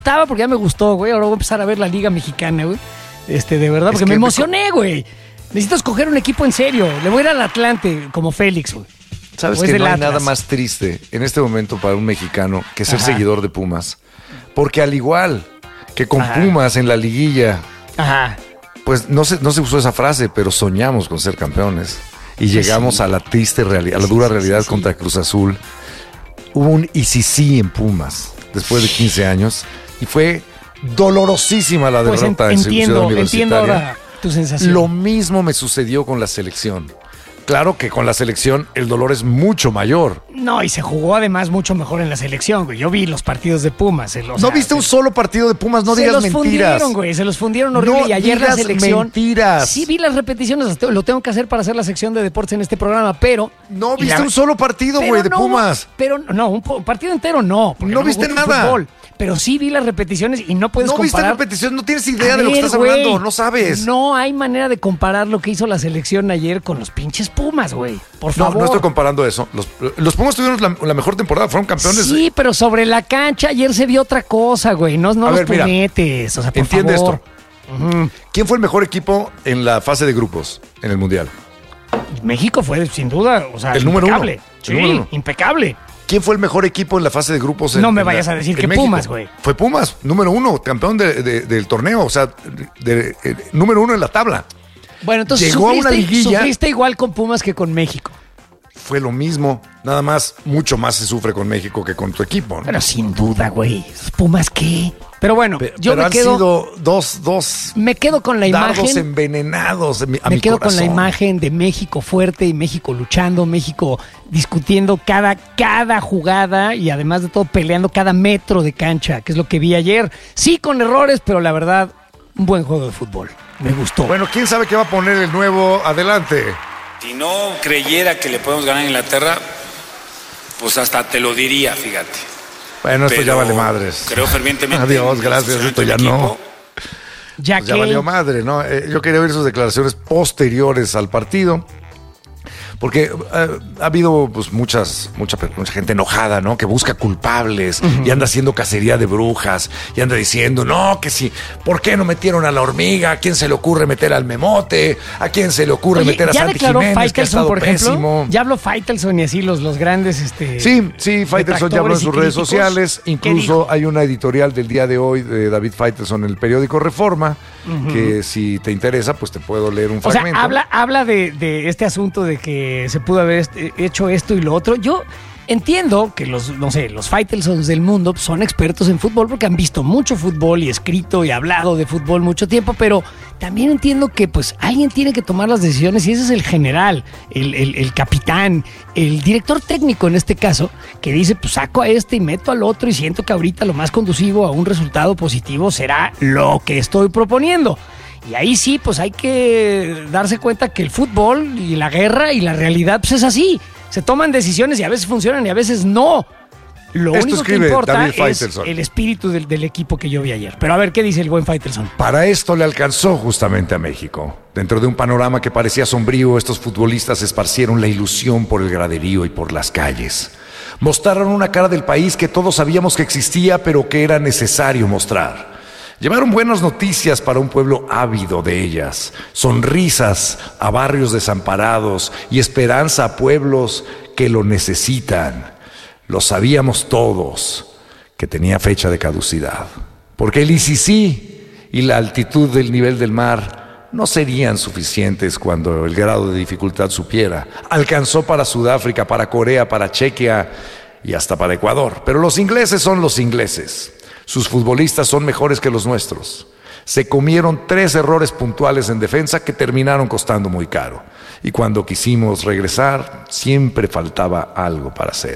Estaba porque ya me gustó, güey. Ahora voy a empezar a ver la Liga Mexicana, güey. De verdad, porque me emocioné, güey. Necesito escoger un equipo en serio. Le voy a ir al Atlante como Félix, güey. ¿Sabes que no hay nada más triste en este momento para un mexicano que ser seguidor de Pumas? Porque al igual que con Pumas en la liguilla, pues no se usó esa frase, pero soñamos con ser campeones. Y llegamos a la triste realidad, a la dura realidad contra Cruz Azul. Hubo un sí en Pumas después de 15 años y fue dolorosísima la derrota en Ciudad Universitaria. Entiendo ahora tu sensación. Lo mismo me sucedió con la selección. Claro que con la selección el dolor es mucho mayor. No, y se jugó además mucho mejor en la selección, güey. Yo vi los partidos de Pumas. ¿No viste un solo partido de Pumas? No digas mentiras. Se los fundieron horrible. No y ayer la selección. Mentiras. Sí vi las repeticiones. Lo tengo que hacer para hacer la sección de deportes en este programa, pero. No viste un solo partido, güey, de Pumas. Pero no, un partido entero no. No viste nada. Fútbol. Pero sí vi las repeticiones y no puedes comparar. No viste repeticiones, no tienes idea de lo que estás hablando, no sabes. No hay manera de comparar lo que hizo la selección ayer con los pinches Pumas, güey. Por favor. No estoy comparando eso. Los Pumas tuvieron la mejor temporada, fueron campeones. Sí, pero sobre la cancha ayer se vio otra cosa, güey. No los prometes. O sea, por entiende favor. Esto. ¿Quién fue el mejor equipo en la fase de grupos en el Mundial? México fue, sin duda, o sea, el número uno. Sí, impecable. ¿Quién fue el mejor equipo en la fase de grupos? No me vayas a decir que México? Pumas, güey. Fue Pumas, número uno, campeón del torneo, o sea, número uno en la tabla. Bueno, entonces llegó a una liguilla. Sufriste igual con Pumas que con México. Fue lo mismo, nada más, mucho más se sufre con México que con tu equipo, ¿no? Pero sin duda, güey. ¿Pumas qué? Pero bueno, yo pero me quedo. Han sido dos. Me quedo con la imagen. Dardos envenenados a mi Me quedo corazón. con la imagen de México fuerte y México luchando, México discutiendo cada jugada y además de todo peleando cada metro de cancha, que es lo que vi ayer. Sí, con errores, pero la verdad, un buen juego de fútbol. Me gustó. Bueno, ¿quién sabe qué va a poner el nuevo? Adelante. Si no creyera que le podemos ganar a Inglaterra, pues hasta te lo diría, fíjate. Bueno, esto ya vale madres. Creo fervientemente. Adiós, gracias, esto ya no. Ya valió madre, ¿no? Yo quería oír sus declaraciones posteriores al partido. Porque ha habido pues mucha gente enojada, ¿no? Que busca culpables y anda haciendo cacería de brujas y anda diciendo, no, que sí, ¿por qué no metieron a la hormiga? ¿A quién se le ocurre meter al memote? ¿A quién se le ocurre meter a Santi Jiménez, que ha estado pésimo? Ya habló Faitelson y así los grandes Sí, Faitelson ya habló en sus redes sociales. Incluso hay una editorial del día de hoy de David Faitelson en el periódico Reforma, que si te interesa, pues te puedo leer un fragmento. O sea, habla de este asunto de que se pudo haber hecho esto y lo otro. Yo entiendo que los Faitelsons del mundo son expertos en fútbol porque han visto mucho fútbol y escrito y hablado de fútbol mucho tiempo, pero también entiendo que pues alguien tiene que tomar las decisiones y ese es el general, el capitán, el director técnico en este caso, que dice pues saco a este y meto al otro y siento que ahorita lo más conducivo a un resultado positivo será lo que estoy proponiendo. Y ahí sí, pues hay que darse cuenta que el fútbol y la guerra y la realidad pues es así. Se toman decisiones y a veces funcionan y a veces no. Lo único que importa es el espíritu del equipo que yo vi ayer. Pero a ver, ¿qué dice el buen Faitelson? Para esto le alcanzó justamente a México. Dentro de un panorama que parecía sombrío, estos futbolistas esparcieron la ilusión por el graderío y por las calles. Mostraron una cara del país que todos sabíamos que existía, pero que era necesario mostrar. Llevaron buenas noticias para un pueblo ávido de ellas, sonrisas a barrios desamparados y esperanza a pueblos que lo necesitan. Lo sabíamos todos, que tenía fecha de caducidad. Porque el ICC y la altitud del nivel del mar no serían suficientes cuando el grado de dificultad supiera. Alcanzó para Sudáfrica, para Corea, para Chequia y hasta para Ecuador. Pero los ingleses son los ingleses. Sus futbolistas son mejores que los nuestros. Se comieron 3 errores puntuales en defensa que terminaron costando muy caro. Y cuando quisimos regresar, siempre faltaba algo para hacer.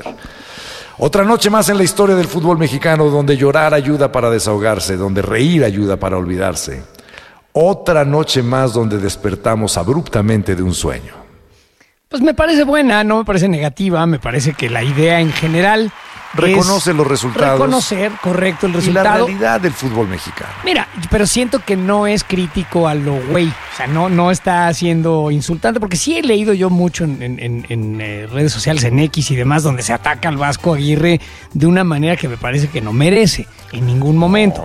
Otra noche más en la historia del fútbol mexicano, donde llorar ayuda para desahogarse, donde reír ayuda para olvidarse. Otra noche más donde despertamos abruptamente de un sueño. Pues me parece buena, no me parece negativa, me parece que la idea en general reconoce los resultados. Reconocer, correcto, el Y la resultado. realidad del fútbol mexicano. Mira, pero siento que no es crítico a lo güey. O sea, no está siendo insultante, porque sí he leído yo mucho en redes sociales, en X y demás, donde se ataca al Vasco Aguirre de una manera que me parece que no merece en ningún momento.